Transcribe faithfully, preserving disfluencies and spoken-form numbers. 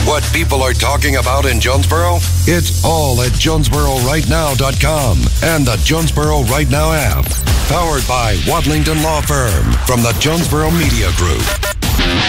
What people are talking about in Jonesboro? It's all at Jonesboro Right Now dot com and the Jonesboro Right Now app. Powered by Wadlington Law Firm from the Jonesboro Media Group.